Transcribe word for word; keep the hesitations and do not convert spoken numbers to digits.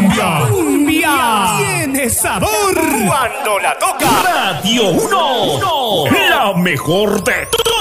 cumbia. Cumbia. Tiene sabor. Cuando la toca Radio uno, la mejor de todas.